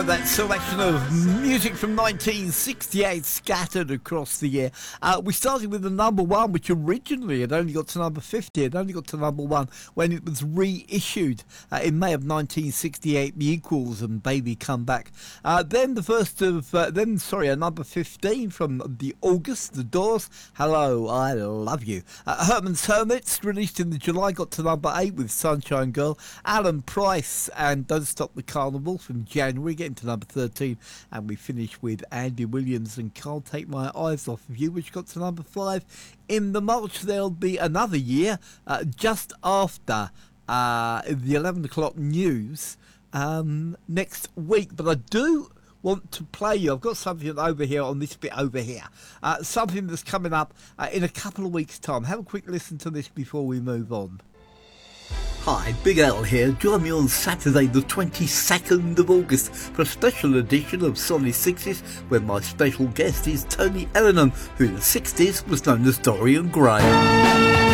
That selection of music from 1968 scattered across the year. We started with the number one, which originally had only got to number 50. It only got to number one when it was reissued in May of 1968, The Equals and Baby Come Back. Then a number 15 from the August, The Doors, Hello, I Love You. Herman's Hermits, released in the July, got to number 8 with Sunshine Girl. Alan Price and Don't Stop the Carnival from January, getting to number 13, and we finish with Andy Williams and Can't Take My Eyes Off of You, which got to number 5 in the March. There'll be another year just after the 11 o'clock news next week, but I do want to play you. I've got something over here on this bit over here, something that's coming up in a couple of weeks' time. Have a quick listen to this before we move on. Hi, Big Al here. Join me on Saturday the 22nd of August for a special edition of Solid 60s where my special guest is Tony Ellenham, who in the 60s was known as Dorian Gray.